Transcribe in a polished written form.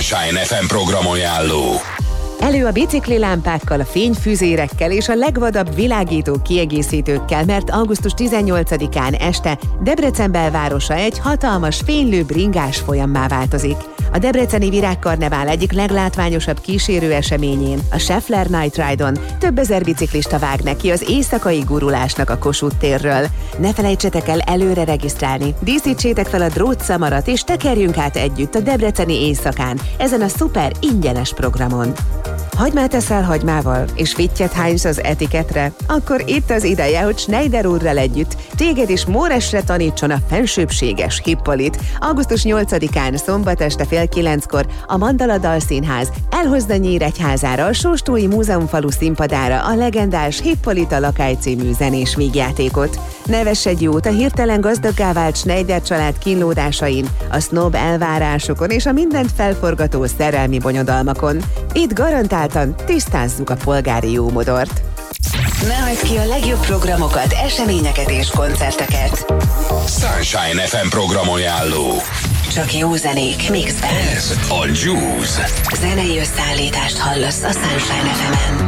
Sunshine FM programajánló. Elő a bicikli lámpákkal, a fényfüzérekkel és a legvadabb világító kiegészítőkkel, mert augusztus 18-án este Debrecen belvárosa egy hatalmas fénylő bringás folyammá változik. A debreceni Virágkarnevál egyik leglátványosabb kísérő eseményén, a Scheffler Night Ride-on több ezer biciklista vág neki az éjszakai gurulásnak a Kossuth térről. Ne felejtsetek el előre regisztrálni, díszítsétek fel a drótszamarat és tekerjünk át együtt a debreceni éjszakán ezen a szuper ingyenes programon. Hagymát eszel hagymával, és fittyet hánysz az etiketre? Akkor itt az ideje, hogy Schneider úrral együtt téged is Móresre tanítson a fensőbbséges Hippolit. Augusztus 8-án szombat este fél 9-kor a Mandala Dalszínház elhozza Nyíregyházára a Sóstói Múzeumfalu színpadára a legendás Hippolyta Lakály című zenés vígjátékot. Nevesedj jót a hirtelen gazdaggá vált Schneider család kínlódásain, a sznob elvárásokon és a mindent felforgató szerelmi bonyodalmakon. Itt garantáltan tisztázzuk a polgári jómodort. Ne hagyd ki a legjobb programokat, eseményeket és koncerteket. Sunshine FM programajánló. Csak jó zenék mixben. Ez a Juice. Zenei összeállítást hallasz a Sunshine FM-en.